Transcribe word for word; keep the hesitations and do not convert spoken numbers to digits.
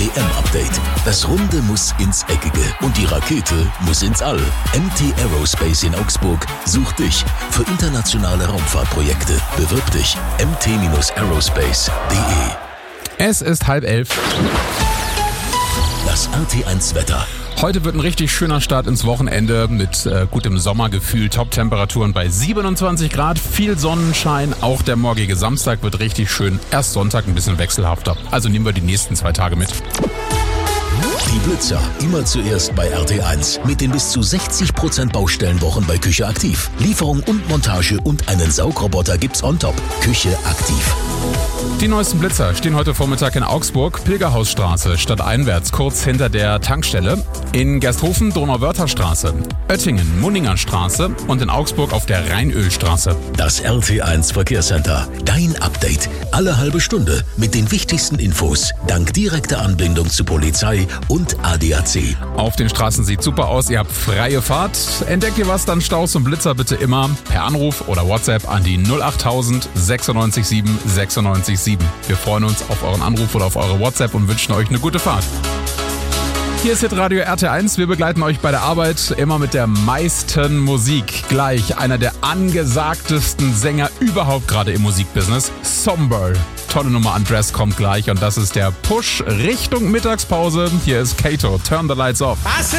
M-Update. Das Runde muss ins Eckige und die Rakete muss ins All. M T Aerospace in Augsburg sucht dich für internationale Raumfahrtprojekte. Bewirb dich m t aerospace punkt de. Es ist halb elf. Das R T eins Wetter. Heute wird ein richtig schöner Start ins Wochenende mit äh, gutem Sommergefühl, Top-Temperaturen bei siebenundzwanzig Grad, viel Sonnenschein. Auch der morgige Samstag wird richtig schön. Erst Sonntag ein bisschen wechselhafter. Also nehmen wir die nächsten zwei Tage mit. Die Blitzer, immer zuerst bei R T eins. Mit den bis zu sechzig Prozent Baustellenwochen bei Küche Aktiv. Lieferung und Montage und einen Saugroboter gibt's on top. Küche Aktiv. Die neuesten Blitzer stehen heute Vormittag in Augsburg, Pilgerhausstraße, stadteinwärts, kurz hinter der Tankstelle. In Gersthofen, Donauwörtherstraße, Oettingen, Munninger Straße und in Augsburg auf der Rheinölstraße. Das R T eins Verkehrscenter. Dein Update. Alle halbe Stunde mit den wichtigsten Infos. Dank direkter Anbindung zu Polizei und A D A C. Auf den Straßen sieht super aus, ihr habt freie Fahrt. Entdeckt ihr was, dann Staus und Blitzer bitte immer per Anruf oder WhatsApp an die null acht null null sechs sieben sechs sechs sieben. Wir freuen uns auf euren Anruf oder auf eure WhatsApp und wünschen euch eine gute Fahrt. Hier ist Hitradio R T eins. Wir begleiten euch bei der Arbeit immer mit der meisten Musik. Gleich einer der angesagtesten Sänger überhaupt gerade im Musikbusiness. Somber. Tolle Nummer Undress kommt gleich und das ist der Push Richtung Mittagspause. Hier ist Kato. Turn the Lights Off.